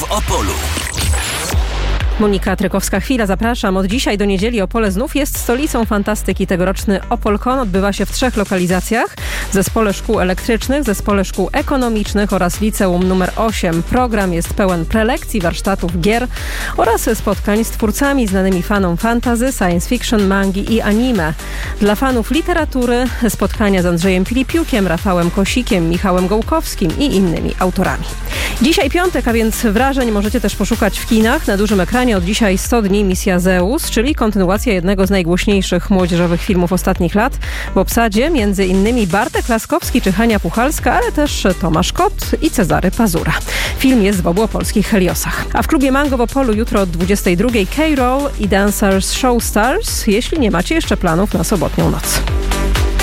Opolu. Monika Trykowska-Chwila, zapraszam. Od dzisiaj do niedzieli Opole znów jest stolicą fantastyki. Tegoroczny OpolCon odbywa się w 3 lokalizacjach. W Zespole Szkół Elektrycznych, Zespole Szkół Ekonomicznych oraz Liceum nr 8. Program jest pełen prelekcji, warsztatów, gier oraz spotkań z twórcami znanymi fanom fantasy, science fiction, mangi i anime. Dla fanów literatury spotkania z Andrzejem Filipiukiem, Rafałem Kosikiem, Michałem Gołkowskim i innymi autorami. Dzisiaj piątek, a więc wrażeń możecie też poszukać w kinach. Na dużym ekranie od dzisiaj 100 dni Misja Zeus, czyli kontynuacja jednego z najgłośniejszych młodzieżowych filmów ostatnich lat. W obsadzie m.in. Bartek Laskowski czy Hania Puchalska, ale też Tomasz Kot i Cezary Pazura. Film jest w obu opolskich Heliosach. A w klubie Mango w Opolu jutro od 22:00 K-Roll i Dancers Show Stars, jeśli nie macie jeszcze planów na sobotnią noc.